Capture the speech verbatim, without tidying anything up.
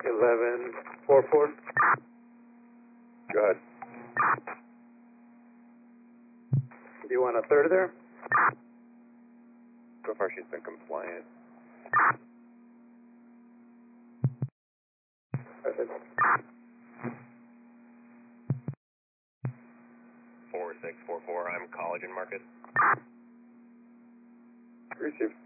eleven four four. Go ahead. Do you want a third there? So far she's been compliant. Perfect. four six four four, I'm Collagen Market. Receive.